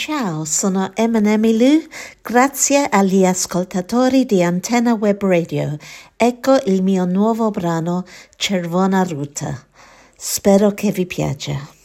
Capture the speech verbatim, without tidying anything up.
ciao, sono Eminem Lu, grazie agli ascoltatori di Antenna Web Radio. Ecco il mio nuovo brano Cervona Ruta. Spero che vi piaccia.